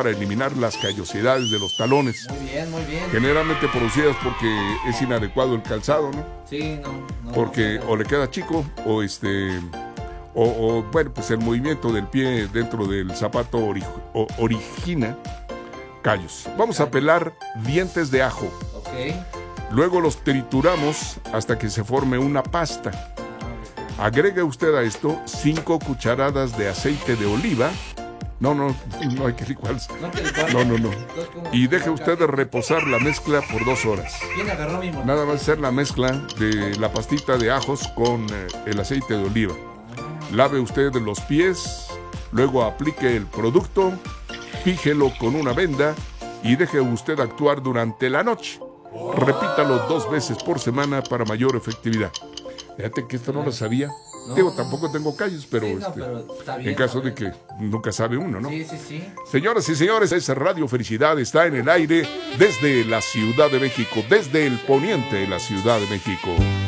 para eliminar las callosidades de los talones. Muy bien, muy bien. Generalmente producidas porque es inadecuado el calzado, ¿no? Sí, no. Porque o le queda chico o bueno, pues el movimiento del pie dentro del zapato origina callos. Vamos a pelar dientes de ajo. Ok. Luego los trituramos hasta que se forme una pasta. Agregue usted a esto 5 cucharadas de aceite de oliva. No hay que licuar. No. Y deje usted de reposar la mezcla por 2 horas. ¿Quién agarró mi moto? Nada más hacer la mezcla de la pastita de ajos con el aceite de oliva. Lave usted los pies, luego aplique el producto, fíjelo con una venda y deje usted actuar durante la noche. Repítalo 2 veces por semana para mayor efectividad. Fíjate que esto no lo sabía. Digo, tampoco tengo callos, pero, Sí, pero está bien, en caso de que nunca sabe uno, ¿no? Sí. Señoras y señores, esa Radio Felicidad está en el aire desde la Ciudad de México, desde el poniente de la Ciudad de México.